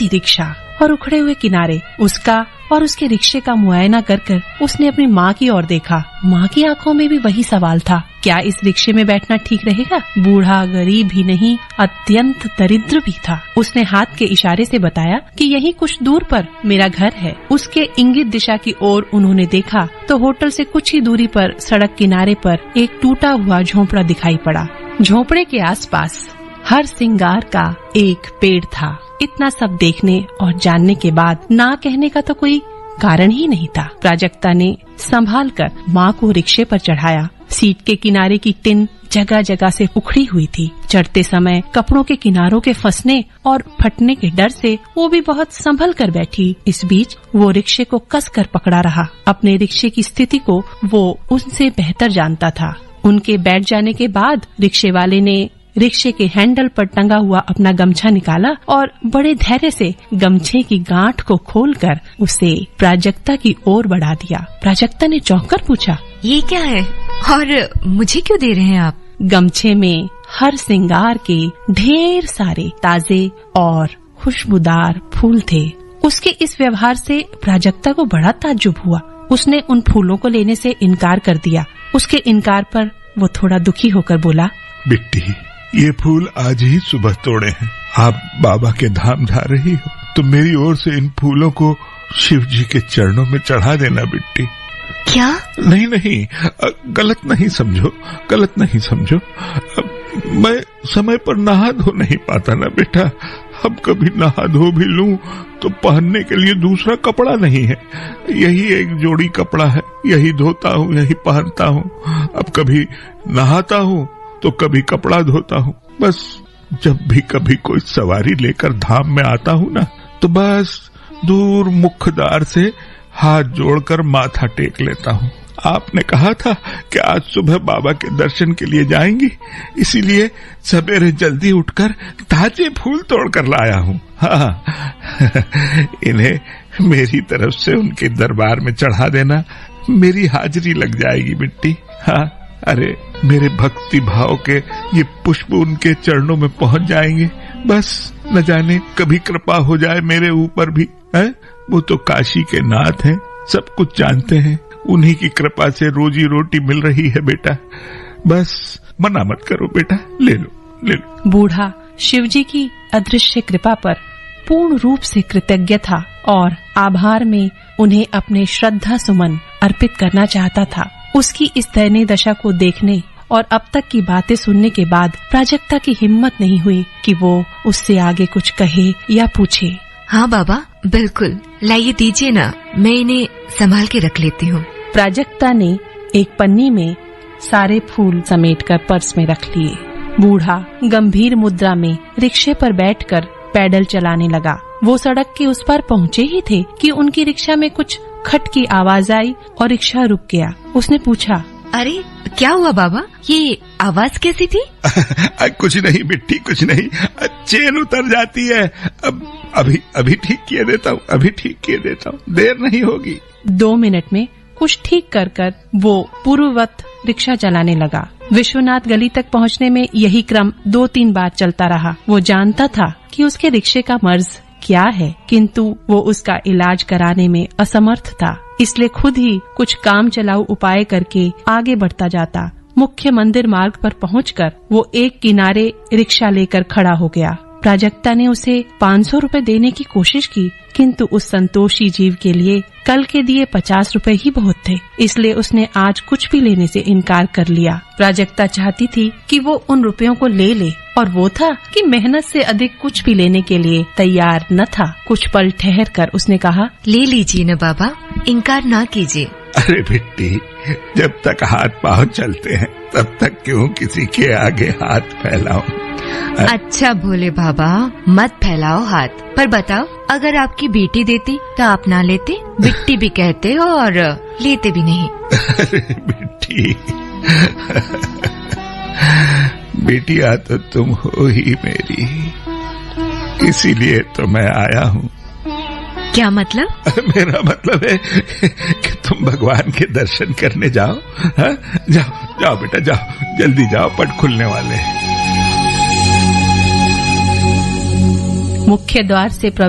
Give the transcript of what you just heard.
सी rickshaw और उखड़े हुए किनारे, उसका और उसके रिक्शे का मुआयना कर उसने अपनी माँ की ओर देखा। माँ की आंखों में भी वही सवाल था, क्या इस रिक्शे में बैठना ठीक रहेगा? बूढ़ा गरीब भी नहीं, अत्यंत दरिद्र भी था। उसने हाथ के इशारे से बताया कि यहीं कुछ दूर पर मेरा घर है। उसके इंगित दिशा की ओर उन्होंने देखा तो होटल से कुछ ही दूरी पर सड़क किनारे पर एक टूटा हुआ झोंपड़ा दिखाई पड़ा। झोंपड़े के आसपास हर सिंगार का एक पेड़ था। इतना सब देखने और जानने के बाद ना कहने का तो कोई कारण ही नहीं था। प्राजक्ता ने संभाल कर माँ को रिक्शे पर चढ़ाया। सीट के किनारे की टिन जगह जगह से उखड़ी हुई थी। चढ़ते समय कपड़ों के किनारों के फंसने और फटने के डर से वो भी बहुत संभल कर बैठी। इस बीच वो रिक्शे को कस कर पकड़ा रहा। अपने रिक्शे की स्थिति को वो उनसे बेहतर जानता था। उनके बैठ जाने के बाद रिक्शे वाले ने रिक्शे के हैंडल पर टंगा हुआ अपना गमछा निकाला और बड़े धैर्य से गमछे की गांठ को खोलकर उसे प्राजक्ता की ओर बढ़ा दिया। प्राजक्ता ने चौंक कर पूछा, ये क्या है और मुझे क्यों दे रहे हैं आप? गमछे में हर सिंगार के ढेर सारे ताजे और खुशबूदार फूल थे। उसके इस व्यवहार से प्राजक्ता को बड़ा ताज्जुब हुआ। उसने उन फूलों को लेने से इनकार कर दिया। उसके इनकार पर वो थोड़ा दुखी होकर बोला, बिट्टी, ये फूल आज ही सुबह तोड़े हैं। आप बाबा के धाम जा रही हो तो मेरी ओर से इन फूलों को शिव जी के चरणों में चढ़ा देना बिट्टी। क्या? नहीं, गलत नहीं समझो। मैं समय पर नहा धो नहीं पाता ना बेटा। अब कभी नहा धो भी लूं तो पहनने के लिए दूसरा कपड़ा नहीं है। यही एक जोड़ी कपड़ा है, यही धोता हूँ, यही पहनता हूँ। अब कभी नहाता हूँ तो कभी कपड़ा धोता हूँ। बस जब भी कभी कोई सवारी लेकर धाम में आता हूँ ना, तो बस दूर मुख्य द्वार से हाथ जोड़कर माथा टेक लेता हूँ। आपने कहा था कि आज सुबह बाबा के दर्शन के लिए जाएंगी, इसीलिए सवेरे जल्दी उठकर ताजे फूल तोड़कर लाया हूँ। हाँ, इन्हें मेरी तरफ से उनके दरबार में चढ़ा देना, मेरी हाजिरी लग जाएगी बिट्टी। हाँ, अरे मेरे भक्ति भाव के ये पुष्प उनके चरणों में पहुंच जाएंगे। बस न जाने कभी कृपा हो जाए मेरे ऊपर भी है। वो तो काशी के नाथ हैं, सब कुछ जानते हैं। उन्हीं की कृपा से रोजी रोटी मिल रही है बेटा। बस मना मत करो बेटा, ले लो। बूढ़ा शिवजी की अदृश्य कृपा पर पूर्ण रूप से कृतज्ञ था और आभार में उन्हें अपने श्रद्धा सुमन अर्पित करना चाहता था। उसकी इस दयनीय दशा को देखने और अब तक की बातें सुनने के बाद प्राजक्ता की हिम्मत नहीं हुई कि वो उससे आगे कुछ कहे या पूछे। हाँ बाबा, बिल्कुल, लाइए दीजिए ना, मैं इन्हें संभाल के रख लेती हूँ। प्राजक्ता ने एक पन्नी में सारे फूल समेटकर पर्स में रख लिए। बूढ़ा गंभीर मुद्रा में रिक्शे पर बैठकर पैडल चलाने लगा। वो सड़क के उस पार पहुँचे ही थे कि उनकी रिक्शा में कुछ खट की आवाज आई और रिक्शा रुक गया। उसने पूछा, अरे क्या हुआ बाबा, ये आवाज कैसी थी? कुछ नहीं बिट्टी, कुछ नहीं, चेन उतर जाती है। अभी ठीक किए देता हूँ, देर नहीं होगी। 2 मिनट में कुछ ठीक कर वो पूर्ववत रिक्शा चलाने लगा। विश्वनाथ गली तक पहुंचने में यही क्रम 2-3 बार चलता रहा। वो जानता था कि उसके रिक्शे का मर्ज क्या है, किंतु वो उसका इलाज कराने में असमर्थ था। इसलिए खुद ही कुछ काम चलाऊ उपाय करके आगे बढ़ता जाता। मुख्य मंदिर मार्ग पर पहुंचकर वो एक किनारे रिक्शा लेकर खड़ा हो गया। प्राजक्ता ने उसे 500 रुपए देने की कोशिश की, किंतु उस संतोषी जीव के लिए कल के दिए 50 रुपए ही बहुत थे। इसलिए उसने आज कुछ भी लेने से इनकार कर लिया। प्राजक्ता चाहती थी कि वो उन रुपयों को ले ले, और वो था कि मेहनत से अधिक कुछ भी लेने के लिए तैयार न था। कुछ पल ठहर कर उसने कहा, ले लीजिए न बाबा, इनकार ना कीजिए। अरे बेटी, जब तक हाथ पाँव चलते हैं तब तक क्यों किसी के आगे हाथ फैलाओ। अच्छा भोले बाबा, मत फैलाओ हाथ। पर बताओ, अगर आपकी बेटी देती तो आप ना लेते? बिट्टी भी कहते और लेते भी नहीं। अरे बेटिया तो तुम हो ही मेरी, इसीलिए तो मैं आया हूँ। क्या मतलब? मेरा मतलब है कि तुम भगवान के दर्शन करने जाओ। हा? जाओ बेटा, जाओ, जल्दी जाओ, पट खुलने वाले हैं। मुख्य द्वार से